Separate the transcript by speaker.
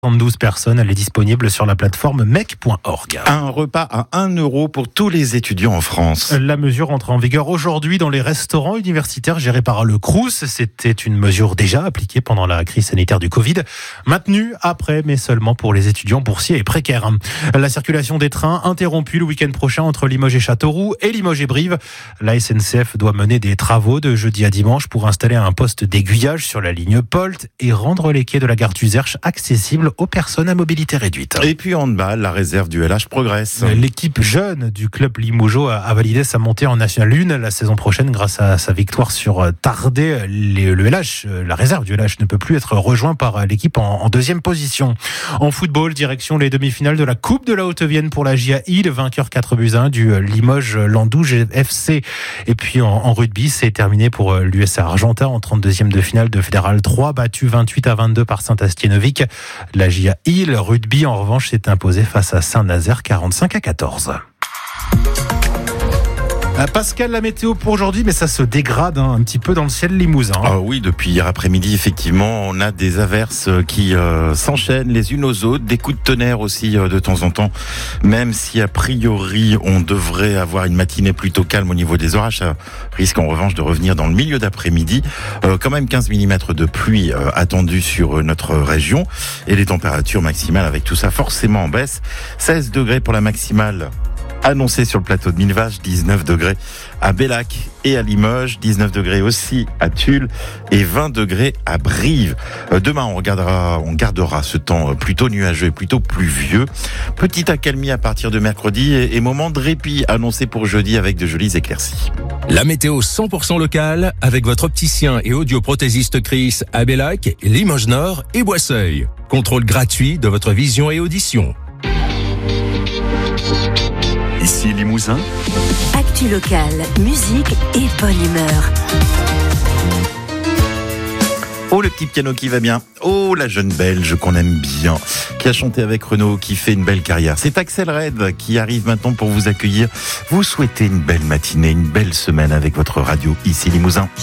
Speaker 1: 72 personnes. Elle est disponible sur la plateforme mec.org.
Speaker 2: Un repas à 1 euro pour tous les étudiants en France.
Speaker 1: La mesure entre en vigueur aujourd'hui dans les restaurants universitaires gérés par le Crous. C'était une mesure déjà appliquée pendant la crise sanitaire du Covid, maintenue après, mais seulement pour les étudiants boursiers et précaires. La circulation des trains interrompue le week-end prochain entre Limoges et Châteauroux et Limoges et Brive. La SNCF doit mener des travaux de jeudi à dimanche pour installer un poste d'aiguillage sur la ligne Polt et rendre les quais de la gare d'Uzerche accessibles aux personnes à mobilité réduite.
Speaker 2: Et puis en handball, la réserve du LH progresse.
Speaker 1: L'équipe jeune du club Limougeot a validé sa montée en National 1 la saison prochaine grâce à sa victoire sur Tardé. Le LH, la réserve du LH ne peut plus être rejoint par l'équipe en deuxième position. En football, direction les demi-finales de la Coupe de la Haute-Vienne pour la JA Ile, vainqueur 4-1 du Limoges Landouge FC. Et puis en rugby, c'est terminé pour l'USA Argentin en 32e de finale de Fédéral 3, battu 28-22 par Saint-Astienovic. La JA Ile Rugby, en revanche, s'est imposée face à Saint-Nazaire 45-14. Pascal, la météo pour aujourd'hui, mais ça se dégrade un petit peu dans le ciel limousin.
Speaker 2: Ah oui, depuis hier après-midi, effectivement, on a des averses qui s'enchaînent les unes aux autres, des coups de tonnerre aussi de temps en temps, même si a priori on devrait avoir une matinée plutôt calme au niveau des orages, ça risque en revanche de revenir dans le milieu d'après-midi. Quand même 15 mm de pluie attendue sur notre région et les températures maximales avec tout ça forcément en baisse. 16 degrés pour la maximale annoncé sur le plateau de Millevaches, 19 degrés à Bellac et à Limoges, 19 degrés aussi à Tulle et 20 degrés à Brive. Demain, on gardera ce temps plutôt nuageux et plutôt pluvieux. Petite accalmie à partir de mercredi et moment de répit annoncé pour jeudi avec de jolies éclaircies.
Speaker 3: La météo 100% locale avec votre opticien et audioprothésiste Chris à Bellac, Limoges Nord et Boisseuil. Contrôle gratuit de votre vision et audition.
Speaker 4: Ici Limousin.
Speaker 5: Actu locale, musique et bonne humeur.
Speaker 2: Oh, le petit piano qui va bien. Oh, la jeune Belge qu'on aime bien, qui a chanté avec Renaud, qui fait une belle carrière. C'est Axel Red qui arrive maintenant pour vous accueillir. Vous souhaitez une belle matinée, une belle semaine avec votre radio ici Limousin.